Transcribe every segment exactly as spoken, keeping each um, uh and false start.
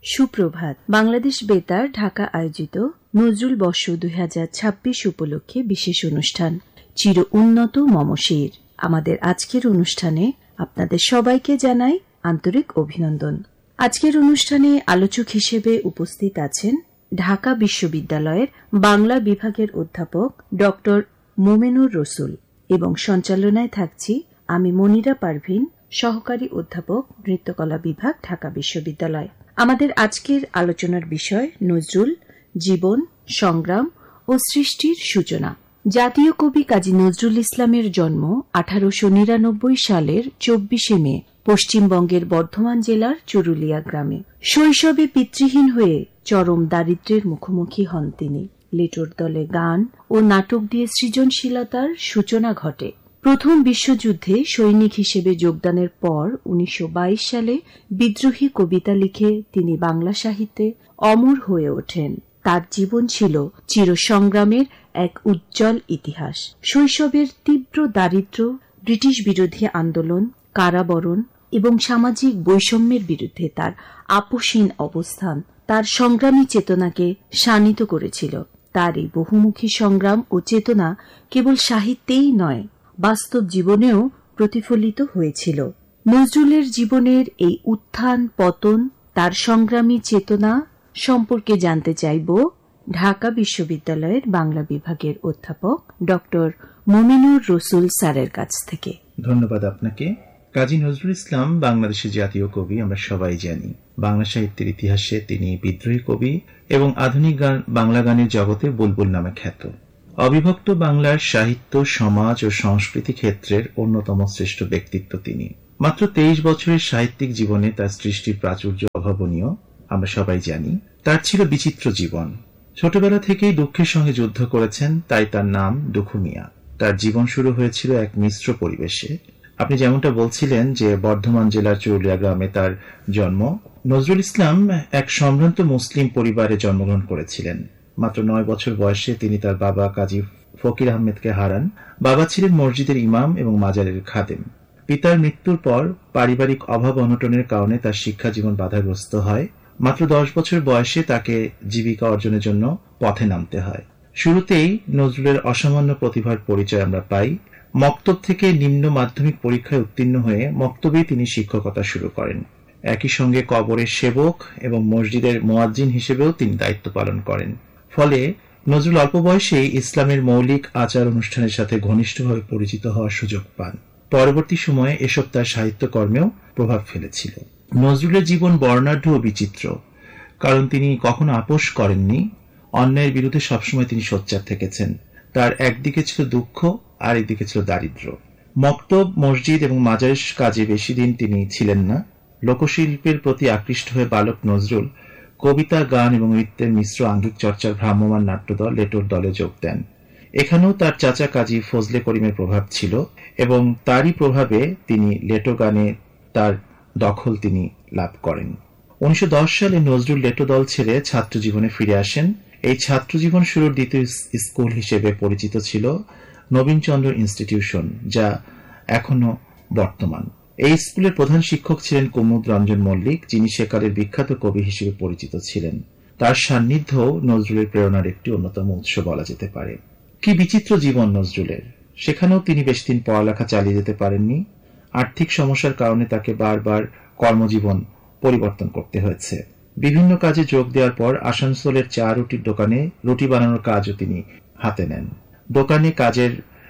সুপ্রভাত। বাংলাদেশ বেতার ঢাকা আয়োজিত নজরুল বর্ষ দুই হাজার ছাব্বিশ উপলক্ষে বিশেষ অনুষ্ঠান চির উন্নত মমশির। আমাদের আজকের অনুষ্ঠানে আপনাদের সবাইকে জানাই আন্তরিক অভিনন্দন। আজকের অনুষ্ঠানে আলোচক হিসেবে উপস্থিত আছেন ঢাকা বিশ্ববিদ্যালয়ের বাংলা বিভাগের অধ্যাপক ডক্টর মোমেনুর রসুল এবং সঞ্চালনায় থাকছি আমি মনিরা পারভিন, সহকারী অধ্যাপক নৃত্যকলা বিভাগ, ঢাকা বিশ্ববিদ্যালয়। আমাদের আজকের আলোচনার বিষয় নজরুল, জীবন, সংগ্রাম ও সৃষ্টির সূচনা। জাতীয় কবি কাজী নজরুল ইসলামের জন্ম আঠারোশো নিরানব্বই সালের চব্বিশে মে পশ্চিমবঙ্গের বর্ধমান জেলার চুরুলিয়া গ্রামে। শৈশবে পিতৃহীন হয়ে চরম দারিদ্র্যের মুখোমুখি হন তিনি। লেটোর দলে গান ও নাটক দিয়ে সৃজনশীলতার সূচনা ঘটে। প্রথম বিশ্বযুদ্ধে সৈনিক হিসেবে যোগদানের পর উনিশশো বাইশ সালে বিদ্রোহী কবিতা লিখে তিনি বাংলা সাহিত্যে অমর হয়ে ওঠেন। তার জীবন ছিল চিরসংগ্রামের এক উজ্জ্বল ইতিহাস। শৈশবের তীব্র দারিদ্র্য, ব্রিটিশ বিরোধী আন্দোলন, কারাবরণ এবং সামাজিক বৈষম্যের বিরুদ্ধে তার আপোষহীন অবস্থান তার সংগ্রামী চেতনাকে শানিত করেছিল। তার এই বহুমুখী সংগ্রাম ও চেতনা কেবল সাহিত্যেই নয়, বাস্তব জীবনেও প্রতিফলিত হয়েছিল। নজরুলের জীবনের এই উত্থান পতন, তার সংগ্রামী চেতনা সম্পর্কে জানতে চাইব ঢাকা বিশ্ববিদ্যালয়ের বাংলা বিভাগের অধ্যাপক ডক্টর মোমেনুর রসুল স্যারের কাছ থেকে। ধন্যবাদ আপনাকে। কাজী নজরুল ইসলাম বাংলাদেশের জাতীয় কবি, আমরা সবাই জানি। বাংলা সাহিত্যের ইতিহাসে তিনি বিদ্রোহী কবি এবং আধুনিক গান বাংলা গানের জগতে বুলবুল নামে খ্যাত। অবিভক্ত বাংলার সাহিত্য, সমাজ ও সংস্কৃতি ক্ষেত্রের অন্যতম শ্রেষ্ঠ ব্যক্তিত্ব তিনি। মাত্র তেইশ বছরের সাহিত্যিক জীবনে তার সৃষ্টির প্রাচুর্য অভাবনীয়, আমরা সবাই জানি। তার ছিল বিচিত্র জীবন। ছোটবেলা থেকেই দুঃখের সঙ্গে যুদ্ধ করেছেন, তাই তার নাম দুখু মিয়া। তার জীবন শুরু হয়েছিল এক মিশ্র পরিবেশে। আপনি যেমনটা বলছিলেন যে বর্ধমান জেলার চুরুলিয়া গ্রামে তার জন্ম। নজরুল ইসলাম এক সম্ভ্রান্ত মুসলিম পরিবারে জন্মগ্রহণ করেছিলেন। মাত্র নয় বছর বয়সে তিনি তার বাবা কাজী ফকির আহমেদকে হারান। বাবা ছিলেন মসজিদের ইমাম এবং মাজারের খাদেম। পিতার মৃত্যুর পর পারিবারিক অভাব অনটনের কারণে তার শিক্ষা জীবন বাধাগ্রস্ত হয়। মাত্র দশ বছর বয়সে তাকে জীবিকা অর্জনের জন্য পথে নামতে হয়। শুরুতেই নজরুলের অসামান্য প্রতিভার পরিচয় আমরা পাই। মক্তব থেকে নিম্ন মাধ্যমিক পরীক্ষায় উত্তীর্ণ হয়ে মক্তবেই তিনি শিক্ষকতা শুরু করেন। একই সঙ্গে কবরের সেবক এবং মসজিদের মুয়াজ্জিন হিসেবেও তিনি দায়িত্ব পালন করেন। ফলে নজরুল অল্প বয়সেই ইসলামের মৌলিক আচার অনুষ্ঠানের সাথে ঘনিষ্ঠভাবে পরিচিত হওয়ার সুযোগ পান। পরবর্তী সময়ে এসব তার সাহিত্যকর্মেও প্রভাব ফেলেছিল। নজরুলের জীবন বর্ণাঢ্য ও বিচিত্র, কারণ তিনি কখনো আপোষ করেননি। অন্যায়ের বিরুদ্ধে সবসময় তিনি সোচ্চার থেকেছেন। তার একদিকে ছিল দুঃখ, আর একদিকে ছিল দারিদ্র্য। মক্তব, মসজিদ এবং মাজারের কাজে বেশি দিন তিনি ছিলেন না। লোকশিল্পের প্রতি আকৃষ্ট হয়ে বালক নজরুল কবিতা, গান এবং নৃত্যের মিশ্র আঙ্গিক চর্চার ভ্রাম্যমাণ নাট্যদল লেটোর দলে যোগ দেন। এখানেও তার চাচা কাজী ফজলে করিমের প্রভাব ছিল এবং তারই প্রভাবে তিনি লেটো গানে তার দখল তিনি লাভ করেন। উনিশশো দশ সালে নজরুল লেটো দল ছেড়ে ছাত্র জীবনে ফিরে আসেন। এই ছাত্র জীবন শুরুর দ্বিতীয় স্কুল হিসেবে পরিচিত ছিল নবীনচন্দ্র ইনস্টিটিউশন, যা এখনো বর্তমান। এই স্কুলের প্রধান শিক্ষক ছিলেন কুমুদ রঞ্জন মল্লিক, যিনি সেকালের বিখ্যাত কবি হিসেবে পরিচিত ছিলেন। তার সান্নিধ্য নজরুলের প্রেরণার একটি অন্যতম উৎস বলা যেতে পারে। কি বিচিত্র জীবন নজরুলের! সেখানেও তিনি বেশি দিন পড়ালেখা চালিয়ে যেতে পারেননি। আর্থিক সমস্যার কারণে তাকে বারবার কর্মজীবন পরিবর্তন করতে হয়েছে। বিভিন্ন কাজে যোগ দেওয়ার পর আসানসোলের চা রুটির দোকানে রুটি বানানোর কাজও তিনি হাতে নেন। দোকানে কাজের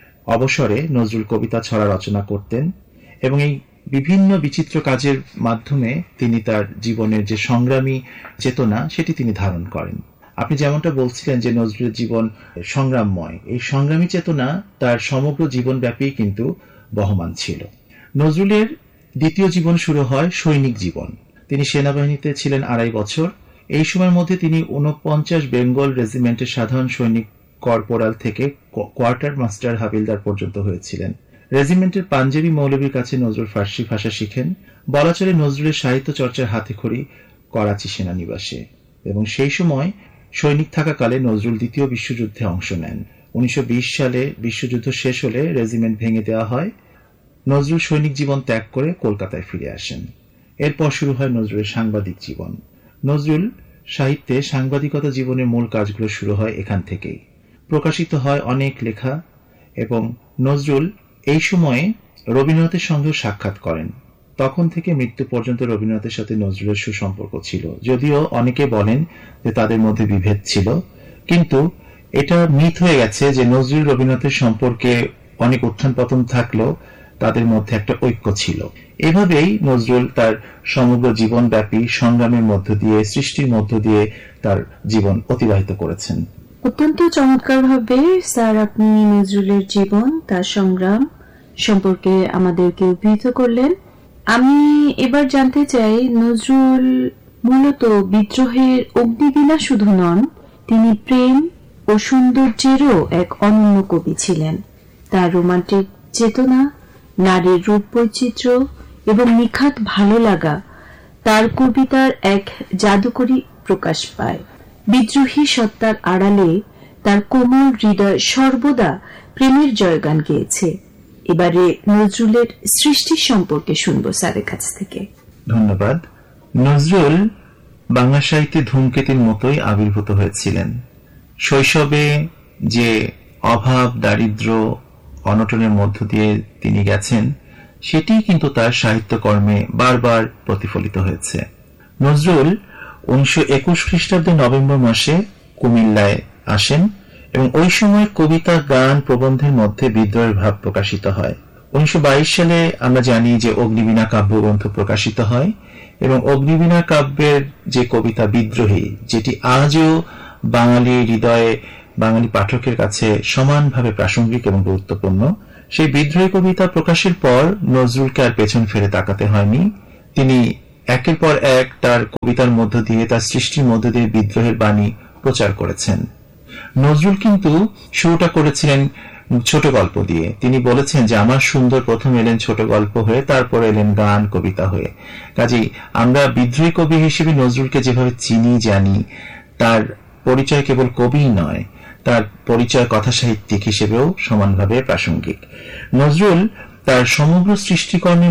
অবসরে নজরুল কবিতা, ছড়া রচনা করতেন এবং এই বিভিন্ন বিচিত্র কাজের মাধ্যমে তিনি তার জীবনের যে সংগ্রামী চেতনা সেটি তিনি ধারণ করেন। আপনি যেমনটা বলছিলেন যে নজরুলের জীবন সংগ্রামময়, এই সংগ্রামী চেতনা তার সমগ্র জীবনব্যাপী কিন্তু বহমান ছিল। নজরুলের দ্বিতীয় জীবন শুরু হয় সৈনিক জীবন। তিনি সেনাবাহিনীতে ছিলেন আড়াই বছর। এই সময়ের মধ্যে তিনি ঊনপঞ্চাশ বেঙ্গল রেজিমেন্টের সাধারণ সৈনিক কর্পোরাল থেকে কোয়ার্টার মাস্টার হাবিলদার পর্যন্ত হয়েছিলেন। রেজিমেন্টের পাঞ্জাবি মৌলভীর কাছে নজরুল ফার্সি ভাষা শিখেন। বলা চলে নজরুলের সাহিত্য চর্চার হাতেখড়ি করাচি সেনানিবাসে, এবং সেই সময় সৈনিক থাকাকালে নজরুল দ্বিতীয় বিশ্বযুদ্ধে অংশ নেন। উনিশশো বিশ সালে বিশ্বযুদ্ধ শেষ হলে রেজিমেন্ট ভেঙে দেওয়া হয়। নজরুল সৈনিক জীবন ত্যাগ করে কলকাতায় ফিরে আসেন। এরপর শুরু হয় নজরুলের সাংবাদিক জীবন। নজরুল সাহিত্যে সাংবাদিকতা জীবনের মূল কাজগুলো শুরু হয় এখান থেকেই। প্রকাশিত হয় অনেক লেখা এবং নজরুল এই সময়ে রবীন্দ্রনাথের সঙ্গেও সাক্ষাৎ করেন। তখন থেকে মৃত্যু পর্যন্ত রবীন্দ্রনাথের সাথে নজরুলের সুসম্পর্ক ছিল, যদিও অনেকে বলেন যে তাদের মধ্যে বিভেদ ছিল, কিন্তু এটা মিথ হয়ে গেছে যে নজরুল রবীন্দ্রনাথের সম্পর্কে অনেক উত্থান পতন থাকলেও তাদের মধ্যে একটা ঐক্য ছিল। এভাবেই নজরুল তার সমগ্র জীবনব্যাপী সংগ্রামের মধ্য দিয়ে, সৃষ্টির মধ্য দিয়ে তার জীবন অতিবাহিত করেছেন। অত্যন্ত চমৎকারভাবে স্যার আপনি নজরুলের জীবন, তার সংগ্রাম সম্পর্কে আমাদেরকে অভিহিত করলেন। আমি এবার জানতে চাই, নজরুল মূলত বিদ্রোহের অগ্নিবীণা শুধু নন, তিনি প্রেম ও সৌন্দর্যেরও এক অনন্য কবি ছিলেন। তার রোমান্টিক চেতনা, নারীর রূপ বৈচিত্র্য এবং নিখাত ভালো লাগা তার কবিতার এক জাদুকরী প্রকাশ পায়। বিদ্রোহী সত্তার আড়ালে তার কোমল হৃদয় সর্বদা প্রেমের জয়গান গেয়েছে। এবারে নজরুলের সৃষ্টি সম্পর্কে শুনবো স্যারের কাছ থেকে। ধন্যবাদ। নজরুল বাংলা সাহিত্যে ধূমকেতুর মতোই আবির্ভূত হয়েছিলেন। শৈশবে যে অভাব, দারিদ্র, অনটনের মধ্য দিয়ে তিনি গেছেন, সেটি কিন্তু তার সাহিত্যকর্মে বারবার প্রতিফলিত হয়েছে। নজরুল উনিশশো একুশ খ্রিস্টাব্দে নভেম্বর মাসে কুমিল্লায় আসেন এবং ওই সময় কবিতা, গান, প্রবন্ধের মধ্যে বিদ্রোহের ভাব প্রকাশিত হয়। উনিশশো বাইশ সালে আমরা জানি যে অগ্নিবীণা কাব্যগ্রন্থ প্রকাশিত হয় এবং অগ্নিবীণা কাব্যের যে কবিতা বিদ্রোহী, যেটি আজও বাঙালি হৃদয়ে, বাঙালি পাঠকের কাছে সমানভাবে প্রাসঙ্গিক এবং গুরুত্বপূর্ণ, সেই বিদ্রোহী কবিতা প্রকাশের পর নজরুলকে আর পেছন ফিরে তাকাতে হয়নি। তিনি একের পর এক তার কবিতার মধ্য দিয়ে, তার সৃষ্টির মধ্য দিয়ে বিদ্রোহের বাণী প্রচার করেছেন। নজরুল কিন্তু শুরুটা করেছিলেন ছোট গল্প দিয়ে। তিনি বলেছেন যে আমার সুন্দর প্রথম এলেন ছোট গল্প হয়ে, তারপর এলেন গান, কবিতা হয়ে। কাজেই আমরা বিদ্রোহী কবি হিসেবে নজরুলকে যেভাবে চিনি, জানি, তার পরিচয় কেবল কবিই নয়, তার পরিচয় কথা সাহিত্যিক হিসেবেও সমানভাবে প্রাসঙ্গিক। নজরুল তার সমগ্র সৃষ্টিকর্মের